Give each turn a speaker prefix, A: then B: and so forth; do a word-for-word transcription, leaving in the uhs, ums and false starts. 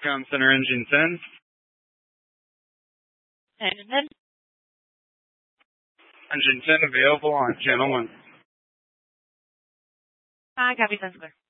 A: Com Center Engine ten.
B: Engine.
A: Engine ten available on channel one.
B: Hi, copy, Sensible.